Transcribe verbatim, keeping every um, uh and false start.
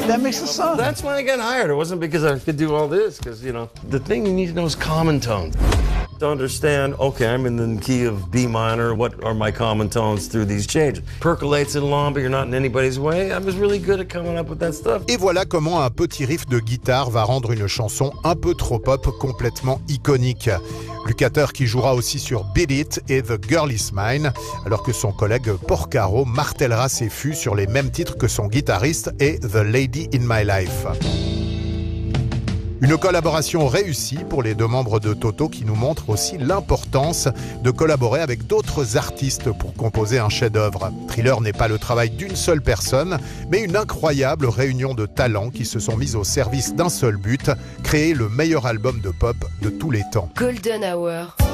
That makes a song. That's when I got hired. It wasn't because I could do all this, because, you know, the thing you need to know is common tones. To understand, okay, I'm in the key of B minor, what are my common tones through these changes? Percolates in long, but you're not in anybody's way. I was really good at coming up with that stuff. Et voilà comment un petit riff de guitare va rendre une chanson un peu trop pop complètement iconique. Lukather qui jouera aussi sur Beat It et The Girl Is Mine, alors que son collègue Porcaro martèlera ses fûts sur les mêmes titres que son guitariste et The Lady in My Life. Une collaboration réussie pour les deux membres de Toto qui nous montre aussi l'importance de collaborer avec d'autres artistes pour composer un chef-d'œuvre. Thriller n'est pas le travail d'une seule personne, mais une incroyable réunion de talents qui se sont mis au service d'un seul but, créer le meilleur album de pop de tous les temps. Golden Hour.